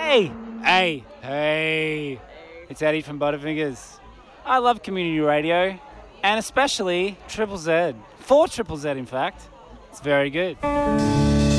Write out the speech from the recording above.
Hey, hey, hey. It's Eddie from Butterfingers. I love community radio, and especially Triple Z. 4 Triple Z, in fact. It's very good.